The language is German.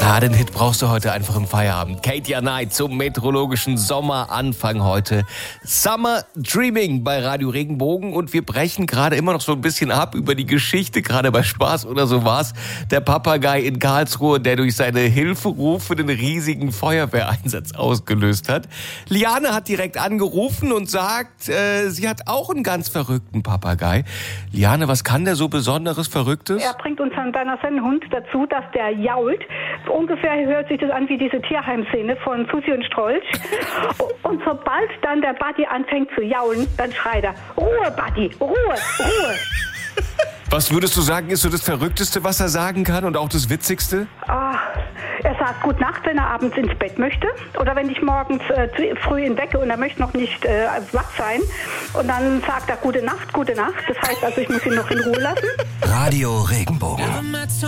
Ja, den Hit brauchst du heute einfach im Feierabend. Katia Knight zum meteorologischen Sommeranfang heute. Summer Dreaming bei Radio Regenbogen. Und wir brechen gerade immer noch so ein bisschen ab über die Geschichte, gerade bei Spaß oder so war's. Der Papagei in Karlsruhe, der durch seine Hilferufe den riesigen Feuerwehreinsatz ausgelöst hat. Liane hat direkt angerufen und sagt, sie hat auch einen ganz verrückten Papagei. Liane, was kann der so Besonderes, Verrücktes? Er bringt uns an deiner Sennenhund dazu, dass der jault. Ungefähr hört sich das an wie diese Tierheimszene von Susi und Strolch. Und sobald dann der Buddy anfängt zu jaulen, dann schreit er, Ruhe, Buddy, Ruhe, Ruhe. Was würdest du sagen, ist so das Verrückteste, was er sagen kann und auch das Witzigste? Er sagt Gute Nacht, wenn er abends ins Bett möchte. Oder wenn ich morgens früh ihn wecke und er möchte noch nicht wach sein. Und dann sagt er Gute Nacht, Gute Nacht. Das heißt also, ich muss ihn noch in Ruhe lassen. Radio Regenbogen.